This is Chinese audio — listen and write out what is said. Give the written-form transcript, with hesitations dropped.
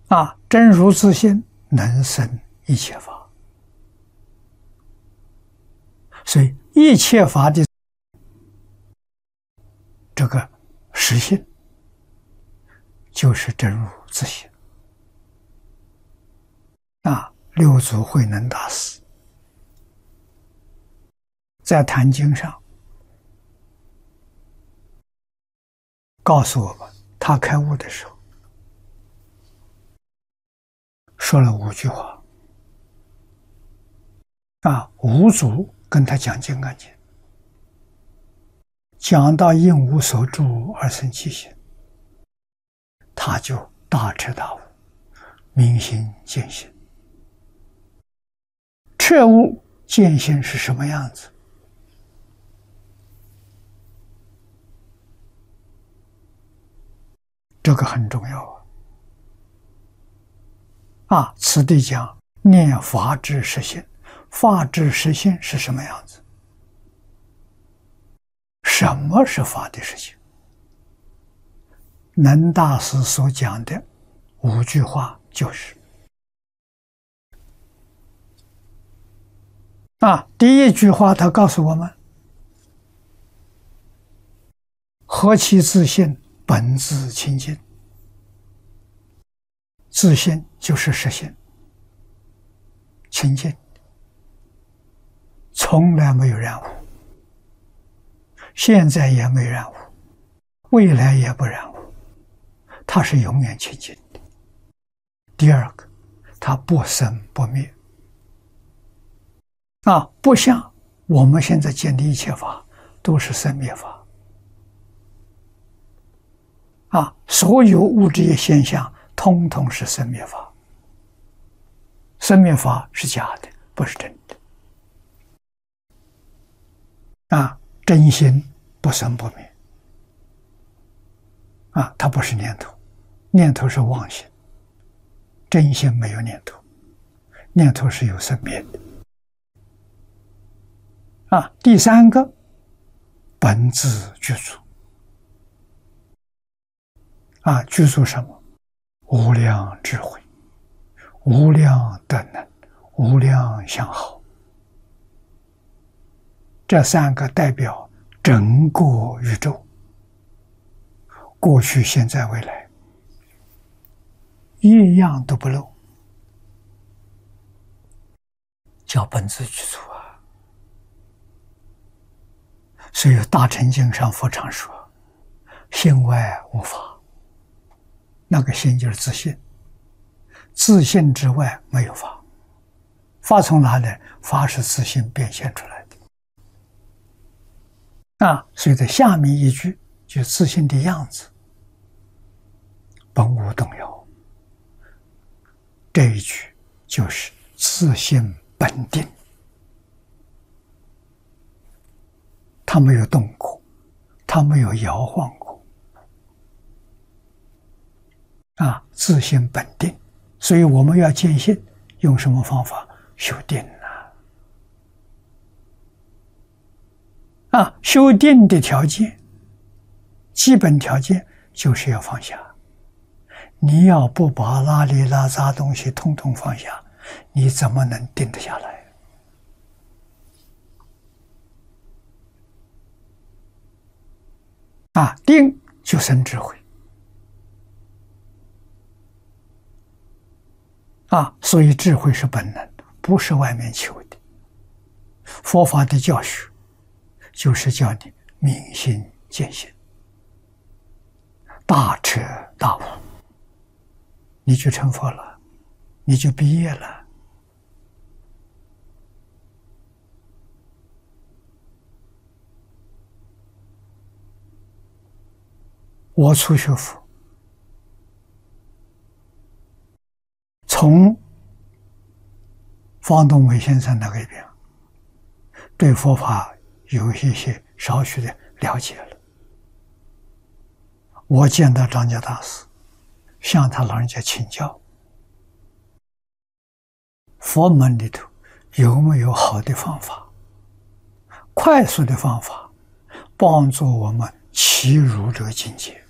真如自性能生一切法，所以一切法的这个实性就是真如自性。六祖慧能大师在《坛经》上告诉我们，他开悟的时候说了5句话。五祖跟他讲《金刚经》，讲到应无所住而生其心，他就大彻大悟，明心见性。彻悟见性是什么样子？这个很重要此地讲念法之实性，法之实性是什么样子？什么是法的实性？能大师所讲的5句话就是第一句话他告诉我们，何其自性，本自清净。自性就是实性，清净，从来没有染污，现在也没染污，未来也不染污，它是永远清净的。第二个，它不生不灭不像我们现在见的一切法都是生灭法所有物质现象通通是生灭法，生灭法是假的，不是真的真心不生不灭它不是念头，念头是妄心，真心没有念头，念头是有生灭的第三个，本自具足具足什么？无量智慧，无量德能，无量相好。这3个代表整个宇宙，过去、现在、未来，一样都不漏，叫本自具足所以大乘经上佛常说，心外无法，那个心就是自信，自信之外没有法，法从哪来？法是自信变现出来的所以在下面一句就是自信的样子，本无动摇，这一句就是自信本定，它没有动过，它没有摇晃过自性本定。所以我们要见性，用什么方法？修定修定的条件，基本条件就是要放下。你要不把拉里拉杂东西统统放下，你怎么能定得下来？定就生智慧所以智慧是本能，不是外面求的。佛法的教学就是叫你明心见性，大彻大悟，你就成佛了，你就毕业了。我初学佛，从方东伟先生那个边对佛法有一些少许的了解了。我见到张家大师，向他老人家请教，佛门里头有没有好的方法，快速的方法，帮助我们齐入这个境界？